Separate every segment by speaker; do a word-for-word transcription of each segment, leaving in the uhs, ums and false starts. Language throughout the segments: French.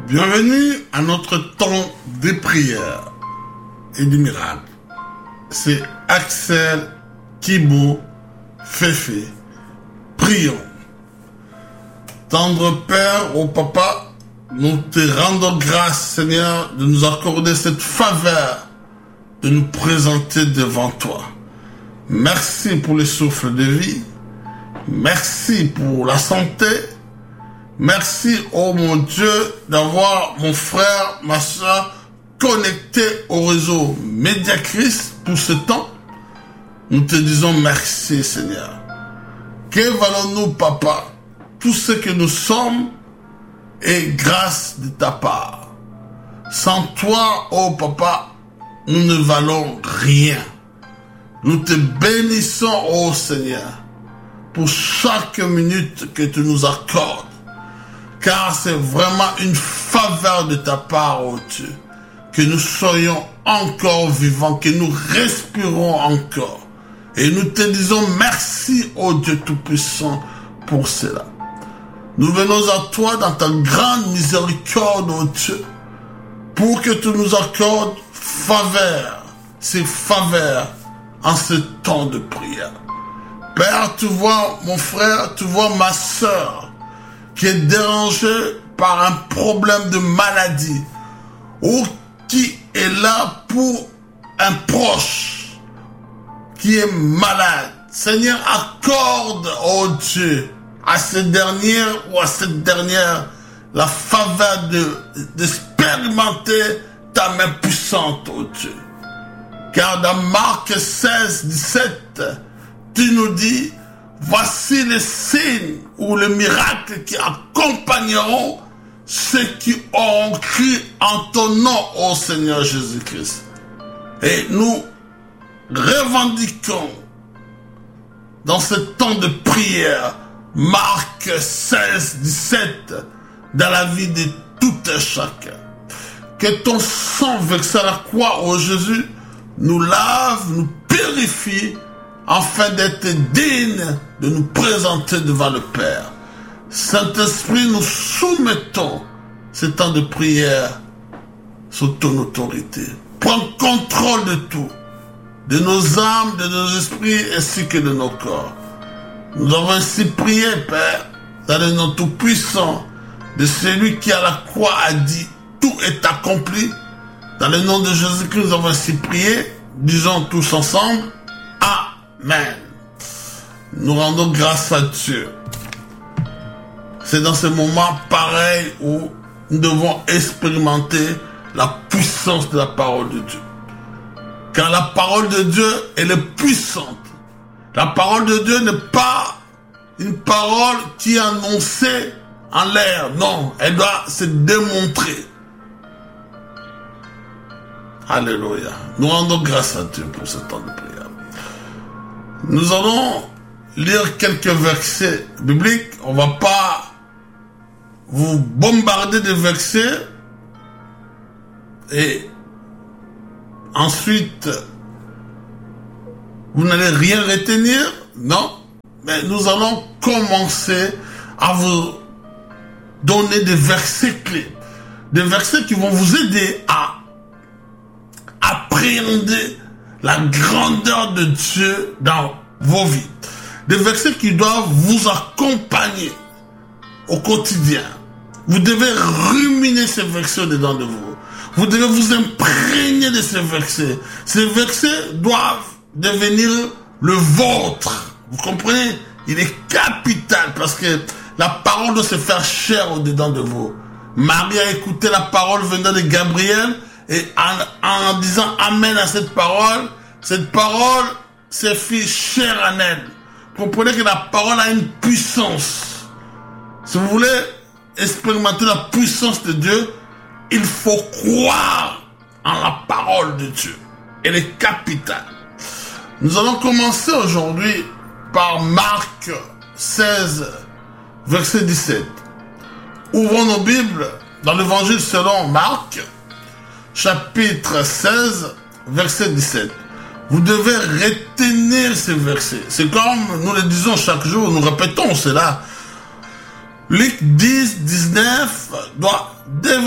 Speaker 1: Bienvenue à notre temps de prière et de miracles. C'est Axel Kibo Féfé. Prions. Tendre Père, ô Papa, nous te rendons grâce, Seigneur, de nous accorder cette faveur de nous présenter devant toi. Merci pour le souffle de vie. Merci pour la santé. Merci, oh mon Dieu, d'avoir mon frère, ma soeur, connecté au réseau Mediacris pour ce temps. Nous te disons merci, Seigneur. Que valons-nous, Papa? Tout ce que nous sommes est grâce de ta part. Sans toi, oh Papa, nous ne valons rien. Nous te bénissons, oh Seigneur, pour chaque minute que tu nous accordes. Car c'est vraiment une faveur de ta part, oh Dieu, que nous soyons encore vivants, que nous respirons encore. Et nous te disons merci, oh Dieu Tout-Puissant, pour cela. Nous venons à toi dans ta grande miséricorde, oh Dieu, pour que tu nous accordes faveur, ces faveurs en ce temps de prière. Père, tu vois mon frère, tu vois ma soeur, qui est dérangé par un problème de maladie ou qui est là pour un proche qui est malade. Seigneur, accorde, oh Dieu, à ce dernier ou à cette dernière la faveur de d'expérimenter ta main puissante, oh Dieu. Car dans Marc seize, dix-sept, tu nous dis: voici les signes ou les miracles qui accompagneront ceux qui auront cru en ton nom, ô Seigneur Jésus-Christ. Et nous revendiquons dans ce temps de prière Marc seize, dix-sept dans la vie de tout un chacun. Que ton sang versé à la croix, ô Jésus, nous lave, nous purifie, afin d'être dignes de nous présenter devant le Père. Saint-Esprit, nous soumettons ce temps de prière sous ton autorité. Prends contrôle de tout, de nos âmes, de nos esprits, ainsi que de nos corps. Nous avons ainsi prié, Père, dans le nom tout-puissant de celui qui à la croix a dit « Tout est accompli ». Dans le nom de Jésus-Christ, nous avons ainsi prié. Disons tous ensemble « Amen ». Nous rendons grâce à Dieu. C'est dans ce moment pareil où nous devons expérimenter la puissance de la parole de Dieu. Car la parole de Dieu, elle est puissante. La parole de Dieu n'est pas une parole qui est annoncée en l'air. Non, elle doit se démontrer. Alléluia. Nous rendons grâce à Dieu pour ce temps de prière. Nous allons lire quelques versets bibliques. On ne va pas vous bombarder de versets et ensuite vous n'allez rien retenir. Non, mais nous allons commencer à vous donner des versets clés, des versets qui vont vous aider à appréhender la grandeur de Dieu dans vos vies. Des versets qui doivent vous accompagner au quotidien. Vous devez ruminer ces versets dedans de vous. Vous devez vous imprégner de ces versets. Ces versets doivent devenir le vôtre. Vous comprenez? Il est capital parce que la parole doit se faire chair au-dedans de vous. Marie a écouté la parole venant de Gabriel et en, en disant Amen à cette parole, cette parole s'est fait chair en elle. Comprenez que la parole a une puissance. Si vous voulez expérimenter la puissance de Dieu, il faut croire en la parole de Dieu. Elle est capitale. Nous allons commencer aujourd'hui par Marc seize, verset dix-sept. Ouvrons nos Bibles dans l'évangile selon Marc, chapitre seize, verset dix-sept. Vous devez retenir ces versets. C'est comme nous le disons chaque jour, nous répétons cela. Luc dix, dix-neuf doit devenir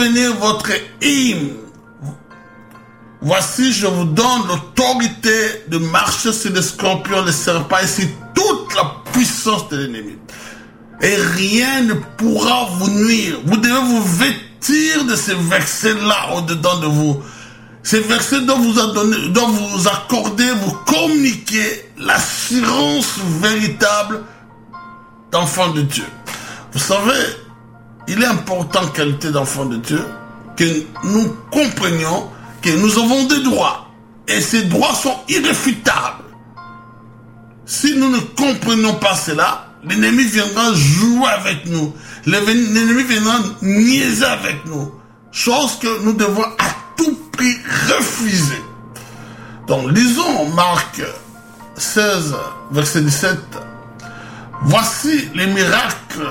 Speaker 1: votre hymne. Voici, je vous donne l'autorité de marcher sur les scorpions, les serpents et sur toute la puissance de l'ennemi. Et rien ne pourra vous nuire. Vous devez vous vêtir de ces versets-là au-dedans de vous. Ces versets dont vous, a donné, dont vous accordez, vous communiquez l'assurance véritable d'enfant de Dieu. Vous savez, il est important, qualité d'enfant de Dieu, que nous comprenions que nous avons des droits. Et ces droits sont irréfutables. Si nous ne comprenons pas cela, l'ennemi viendra jouer avec nous. L'ennemi viendra niaiser avec nous. Chose que nous devons à tout prix refuser. Donc, lisons Marc seize, verset dix-sept. Voici les miracles,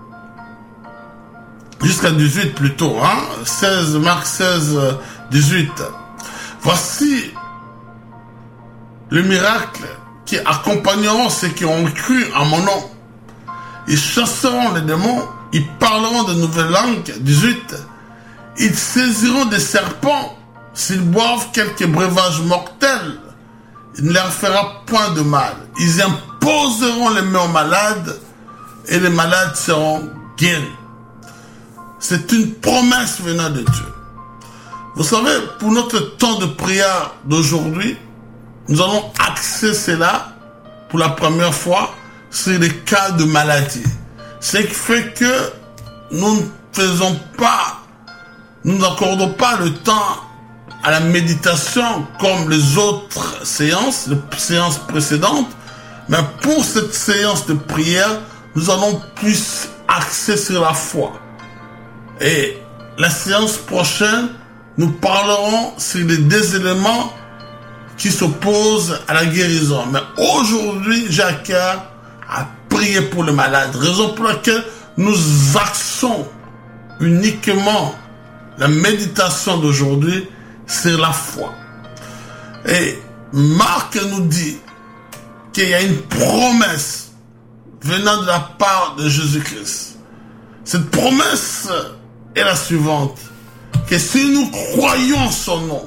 Speaker 1: jusqu'à dix-huit plutôt, hein? seize, Marc seize, dix-huit. Voici le miracle qui accompagneront ceux qui ont cru en mon nom. Ils chasseront les démons, ils parleront de nouvelles langues, dix-huit. Ils saisiront des serpents, s'ils boivent quelques breuvages mortels, il ne leur fera point de mal. Ils imposeront les mains aux malades, et les malades seront guéris. C'est une promesse venant de Dieu. Vous savez, pour notre temps de prière d'aujourd'hui, nous allons axer cela pour la première fois sur les cas de maladie. Ce qui fait que nous ne faisons pas, nous n'accordons pas le temps à la méditation comme les autres séances, les séances précédentes, mais pour cette séance de prière, nous allons plus axer sur la foi. Et la séance prochaine, nous parlerons sur les deux éléments qui s'opposent à la guérison. Mais aujourd'hui, j'ai à cœur à prier pour le malade. Raison pour laquelle nous axons uniquement la méditation d'aujourd'hui sur la foi. Et Marc nous dit qu'il y a une promesse venant de la part de Jésus-Christ. Cette promesse est la suivante, que si nous croyons en son nom,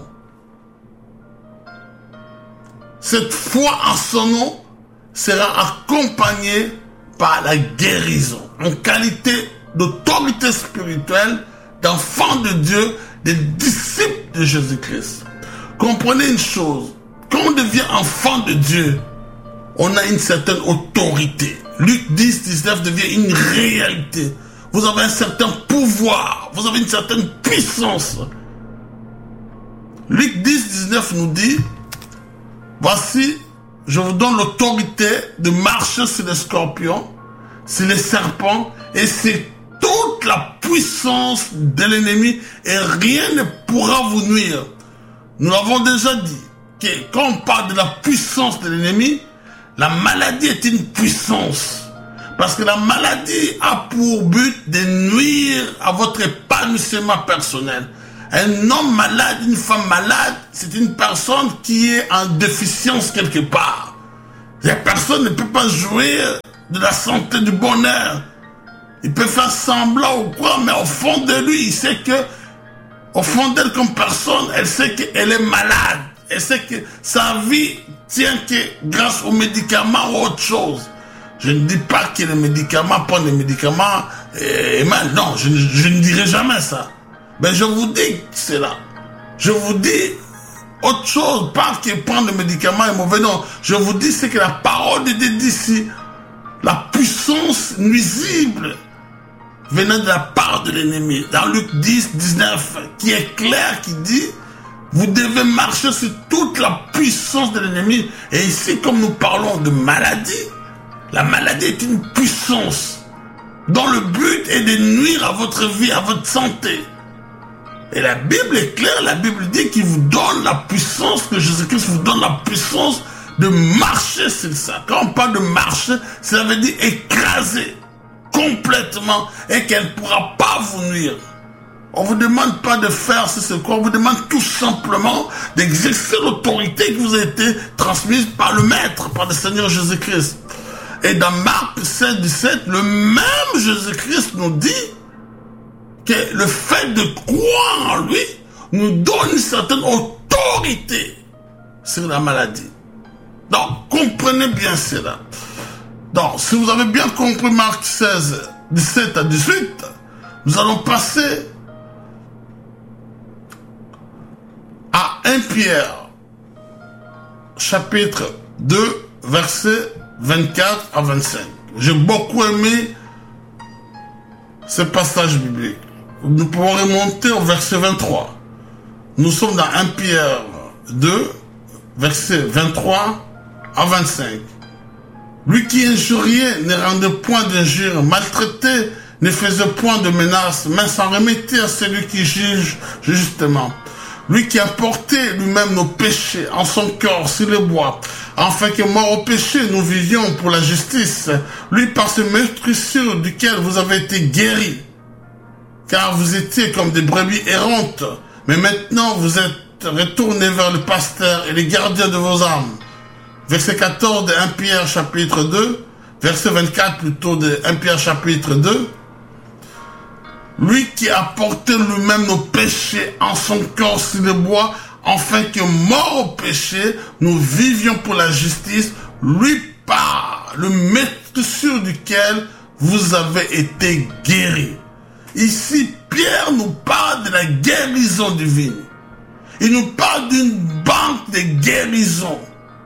Speaker 1: cette foi en son nom sera accompagnée par la guérison, en qualité d'autorité spirituelle, d'enfants de Dieu, des disciples de Jésus-Christ. Comprenez une chose, quand on devient enfant de Dieu, on a une certaine autorité. Luc dix, dix-neuf devient une réalité. Vous avez un certain pouvoir, vous avez une certaine puissance. Luc dix, dix-neuf nous dit, voici, je vous donne l'autorité de marcher sur les scorpions, sur les serpents, et c'est toute la puissance de l'ennemi, et rien ne pourra vous nuire. Nous l'avons déjà dit, que quand on parle de la puissance de l'ennemi, la maladie est une puissance. Parce que la maladie a pour but de nuire à votre épanouissement personnel. Un homme malade, une femme malade, c'est une personne qui est en déficience quelque part. La personne ne peut pas jouir de la santé, du bonheur. Il peut faire semblant ou quoi, mais au fond de lui, il sait que, au fond d'elle comme personne, elle sait qu'elle est malade. Elle sait que sa vie tient que grâce aux médicaments ou autre chose. Je ne dis pas que les médicaments, prendre des médicaments est mal. Non, je, je ne dirai jamais ça. Mais je vous dis cela. Je vous dis autre chose. Pas que prendre des médicaments est mauvais. Non, je vous dis c'est que la parole de Dieu dit ici, la puissance nuisible venant de la part de l'ennemi. Dans Luc dix, dix-neuf, qui est clair, qui dit, vous devez marcher sur toute la puissance de l'ennemi. Et ici, comme nous parlons de maladie, la maladie est une puissance dont le but est de nuire à votre vie, à votre santé. Et la Bible est claire, la Bible dit qu'il vous donne la puissance, que Jésus-Christ vous donne la puissance de marcher sur ça. Quand on parle de marcher, ça veut dire écraser complètement et qu'elle ne pourra pas vous nuire. On ne vous demande pas de faire ce quoi, on vous demande tout simplement d'exercer l'autorité qui vous a été transmise par le Maître, par le Seigneur Jésus-Christ. Et dans Marc sept, dix-sept, le même Jésus-Christ nous dit que le fait de croire en lui nous donne une certaine autorité sur la maladie. Donc, comprenez bien cela. Donc, si vous avez bien compris Marc seize, dix-sept à dix-huit, nous allons passer à un Pierre, chapitre deux, versets vingt-quatre à vingt-cinq. J'ai beaucoup aimé ce passage biblique. Nous pouvons remonter au verset vingt-trois. Nous sommes dans un Pierre deux, versets vingt-trois à vingt-cinq. Lui qui injuriait ne rendait point d'injure, maltraitait ne faisait point de menaces, mais s'en remettait à celui qui juge justement. Lui qui a porté lui-même nos péchés en son corps sur le bois, afin que mort au péché, nous vivions pour la justice. Lui par ce meurtrissure duquel vous avez été guéris, car vous étiez comme des brebis errantes, mais maintenant vous êtes retournés vers le pasteur et les gardiens de vos âmes. Verset quatorze de un Pierre chapitre deux, verset vingt-quatre plutôt de un Pierre chapitre deux. Lui qui a porté lui-même nos péchés en son corps sur le bois, afin que mort au péché, nous vivions pour la justice, lui par le meurtrissure duquel vous avez été guéris. Ici, Pierre nous parle de la guérison divine. Il nous parle d'une banque de guérison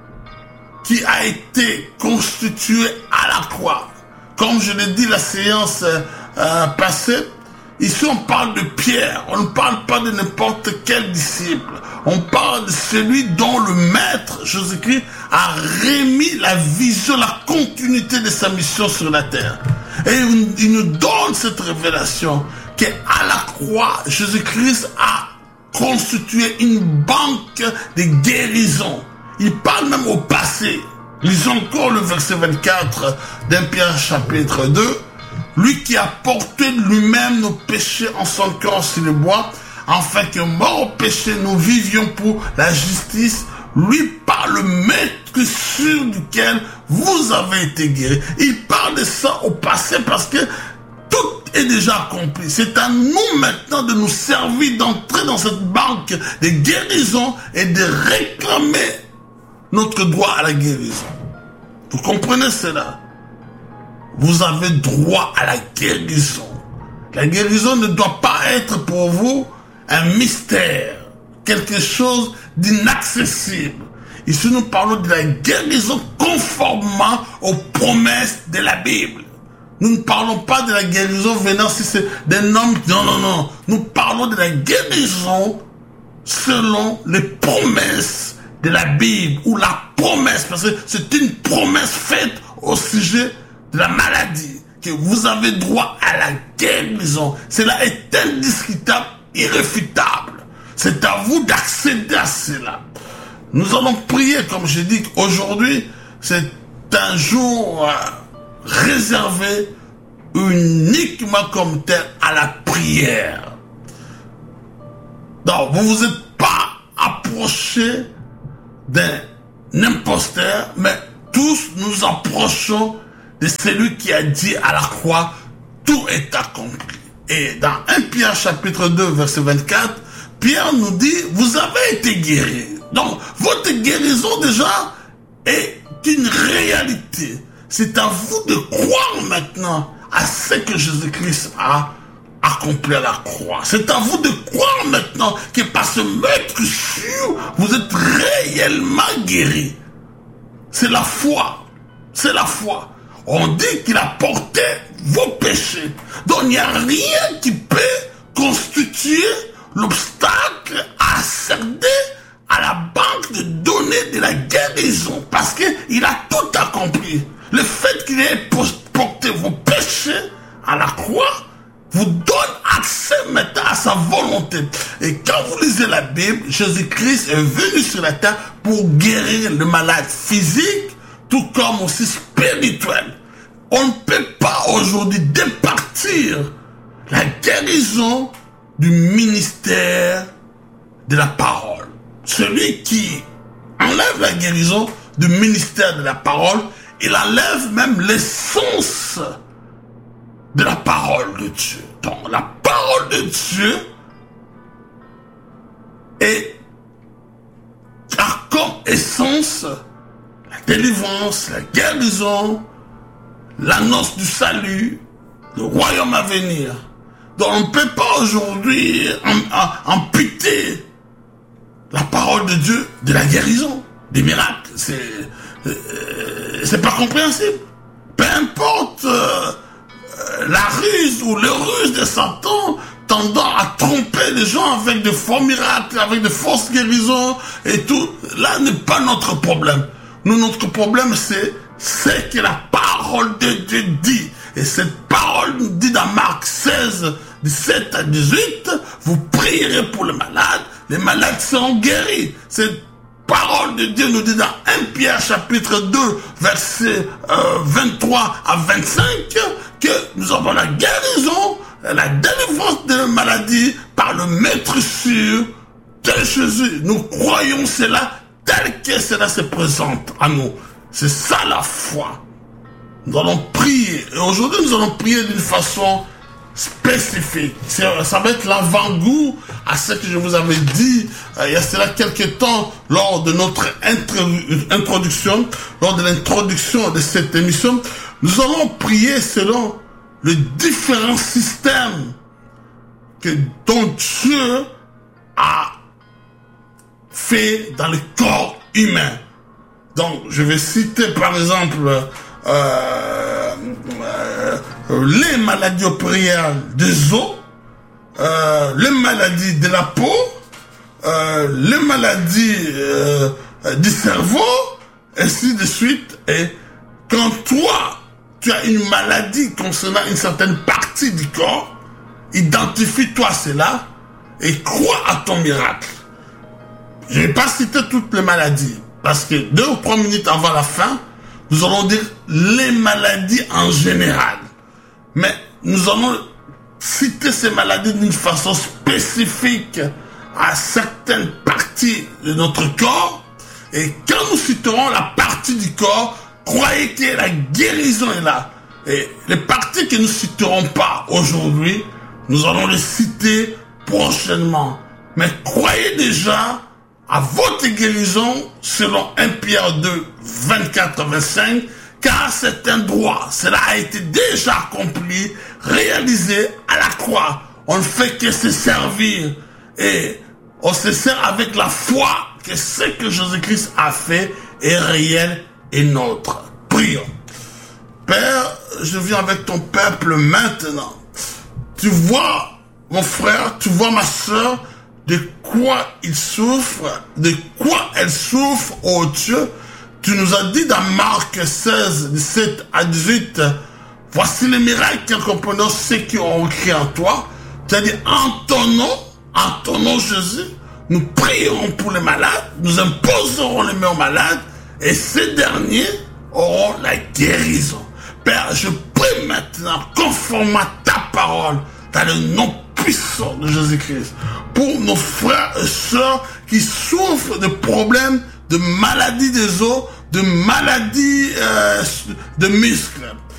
Speaker 1: qui a été constituée à la croix. Comme je l'ai dit la séance euh, passée, ici on parle de Pierre, on ne parle pas de n'importe quel disciple. On parle de celui dont le Maître Jésus-Christ a remis la vision, la continuité de sa mission sur la terre. Et il nous donne cette révélation qu'à la croix, Jésus-Christ a constitué une banque de guérison. Il parle même au passé. Lisons encore le verset vingt-quatre d'un Pierre chapitre deux. Lui qui a porté lui-même nos péchés en son corps sur le bois, afin que mort au péché, nous vivions pour la justice, lui par le meurtrissure duquel vous avez été guéris. Il parle de ça au passé parce que tout est déjà accompli. C'est à nous maintenant de nous servir, d'entrer dans cette banque de guérison et de réclamer notre droit à la guérison. Vous comprenez cela? Vous avez droit à la guérison. La guérison ne doit pas être pour vous un mystère, quelque chose d'inaccessible. Ici, nous parlons de la guérison conformément aux promesses de la Bible. Nous ne parlons pas de la guérison venant si c'est d'un homme. Non, non, non. Nous parlons de la guérison selon les promesses de la Bible, ou la promesse, parce que c'est une promesse faite au sujet de la maladie, que vous avez droit à la guérison. Cela est indiscutable, irréfutable. C'est à vous d'accéder à cela. Nous allons prier, comme je dis, aujourd'hui, c'est un jour euh, réservé uniquement comme tel à la prière. Donc, vous vous êtes pas approché d'un imposteur, mais tous nous approchons de celui qui a dit à la croix, tout est accompli. Et dans un Pierre chapitre deux, verset vingt-quatre, Pierre nous dit, vous avez été guéris. Donc, votre guérison déjà est une réalité. C'est à vous de croire maintenant à ce que Jésus-Christ a accompli à la croix. C'est à vous de croire maintenant que par ce meurtrissure, vous êtes réellement guéris. C'est la foi. C'est la foi. On dit qu'il a porté vos péchés. Donc il n'y a rien qui peut constituer l'obstacle à accéder à la banque de données de la guérison. Parce qu'il a tout accompli. Le fait qu'il ait porté vos péchés à la croix vous donne accès maintenant à sa volonté. Et quand vous lisez la Bible, Jésus-Christ est venu sur la terre pour guérir le malade physique, tout comme aussi spirituel. On ne peut pas aujourd'hui départir la guérison du ministère de la parole. Celui qui enlève la guérison du ministère de la parole, il enlève même l'essence de la parole de Dieu. Donc la parole de Dieu est a comme essence la délivrance, la guérison, l'annonce du salut, le royaume à venir. Donc on ne peut pas aujourd'hui amputer la parole de Dieu de la guérison, des miracles. C'est euh, c'est pas compréhensible. Peu importe euh, la ruse ou le ruse de Satan tendant à tromper les gens avec de faux miracles, avec de fausses guérisons et tout, là n'est pas notre problème. Nous, notre problème, c'est ce que la parole de Dieu dit. Et cette parole nous dit dans Marc seize, dix-sept à dix-huit, vous prierez pour les malades, les malades seront guéris. Cette parole de Dieu nous dit dans un Pierre chapitre deux, versets euh, vingt-trois à vingt-cinq, que nous avons la guérison, la délivrance de la maladie par le maître sûr de Jésus. Nous croyons cela tel que cela se présente à nous. C'est ça la foi. Nous allons prier. Et aujourd'hui, nous allons prier d'une façon spécifique. Ça va être l'avant-goût à ce que je vous avais dit euh, il y a cela quelques temps lors de notre introduction, lors de l'introduction de cette émission. Nous allons prier selon le différent système que dont Dieu a fait dans le corps humain. Donc, je vais citer par exemple euh, euh, les maladies opériales des os, euh, les maladies de la peau, euh, les maladies euh, du cerveau, ainsi de suite. Et quand toi, tu as une maladie concernant une certaine partie du corps, identifie-toi cela et crois à ton miracle. Je ne vais pas citer toutes les maladies, parce que deux ou trois minutes avant la fin, nous allons dire les maladies en général. Mais nous allons citer ces maladies d'une façon spécifique à certaines parties de notre corps. Et quand nous citerons la partie du corps, croyez que la guérison est là. Et les parties que nous ne citerons pas aujourd'hui, nous allons les citer prochainement. Mais croyez déjà à votre guérison selon un Pierre deux, vingt-quatre à vingt-cinq, car c'est un droit. Cela a été déjà accompli, réalisé à la croix. On ne fait que se servir et on se sert avec la foi que ce que Jésus-Christ a fait est réel et nôtre. Prions. Père, je viens avec ton peuple maintenant. Tu vois mon frère, tu vois ma soeur, de quoi il souffre, de quoi elle souffre, oh Dieu. Tu nous as dit dans Marc seize, dix-sept à dix-huit, voici les miracles qui accompagnent ceux qui ont cru en toi. Tu as dit, en ton nom, en ton nom Jésus, nous prierons pour les malades, nous imposerons les mains aux malades, et ces derniers auront la guérison. Père, je prie maintenant, conforme à ta parole, dans le nom puissant de Jésus-Christ, pour nos frères et sœurs qui souffrent de problèmes de maladies des os, de maladies euh, de muscles.